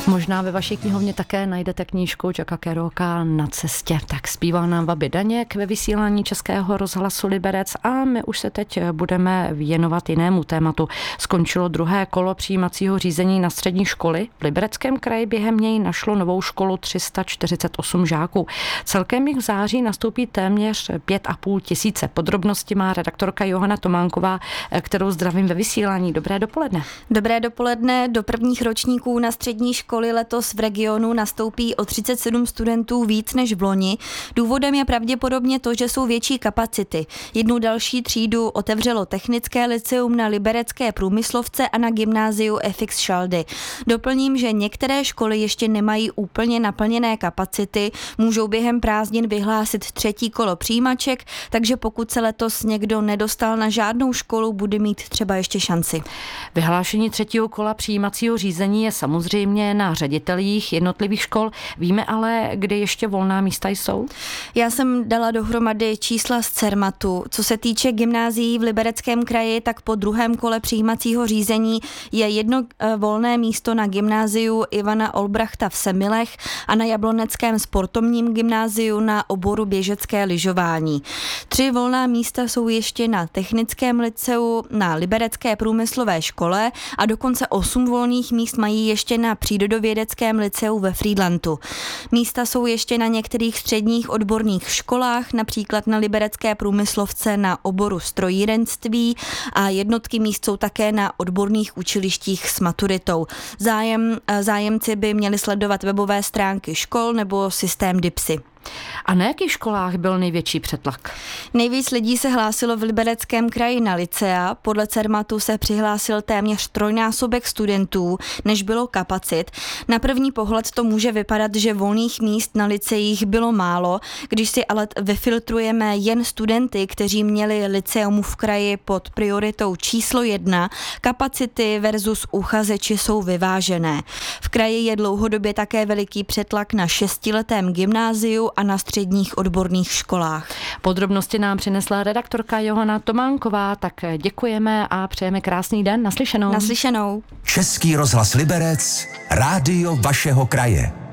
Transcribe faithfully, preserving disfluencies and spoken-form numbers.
Možná ve vaší knihovně také najdete knížku Jacka Kerouaka Na cestě. Tak zpíval nám Babi Daněk ve vysílání Českého rozhlasu Liberec a my už se teď budeme věnovat jinému tématu. Skončilo druhé kolo přijímacího řízení na střední školy. V Libereckém kraji během něj našlo novou školu tři sta čtyřicet osm žáků. Celkem jich v září nastoupí téměř pět a půl tisíce. Podrobnosti má redaktorka Johana Tománková, kterou zdravím ve vysílání. Dobré dopoledne. Dobré dopoledne. Do prvních ročníků na střední školy letos v regionu nastoupí o třicet sedm studentů víc než v loni. Důvodem je pravděpodobně to, že jsou větší kapacity. Jednu další třídu otevřelo Technické lyceum na Liberecké Průmyslovce a na gymnáziu F X Šaldy. Doplním, že některé školy ještě nemají úplně naplněné kapacity, můžou během prázdnin vyhlásit třetí kolo přijímaček, takže pokud se letos někdo nedostal na žádnou školu, bude mít třeba ještě šanci. Vyhlášení třetího kola přijímacího řízení je samozřejmě na ředitelích jednotlivých škol. Víme ale, kde ještě volná místa jsou? Já jsem dala dohromady čísla z Cermatu. Co se týče gymnázií v Libereckém kraji, tak po druhém kole přijímacího řízení je jedno volné místo na gymnáziu Ivana Olbrachta v Semilech a na Jabloneckém sportovním gymnáziu na oboru běžecké lyžování. Tři volná místa jsou ještě na Technickém lyceu, na Liberecké průmyslové škole a dokonce osm volných míst mají ještě na Přírodovědeckém lyceu ve Frýdlantu. Místa jsou ještě na některých středních odborných školách, například na Liberecké průmyslovce na oboru strojírenství a jednotky míst jsou také na odborných učilištích s maturitou. Zájem, zájemci by měli sledovat webové stránky škol nebo systém DIPSy. A na jakých školách byl největší přetlak? Nejvíc lidí se hlásilo v Libereckém kraji na lycea. Podle Cermatu se přihlásil téměř trojnásobek studentů, než bylo kapacit. Na první pohled to může vypadat, že volných míst na lyceích bylo málo, když si ale vyfiltrujeme jen studenty, kteří měli lyceum v kraji pod prioritou číslo jedna, kapacity versus uchazeči jsou vyvážené. V kraji je dlouhodobě také veliký přetlak na šestiletém gymnáziu a na středních odborných školách. Podrobnosti nám přinesla redaktorka Johana Tománková, tak děkujeme a přejeme krásný den. Naslyšenou. Naslyšenou. Český rozhlas Liberec, rádio vašeho kraje.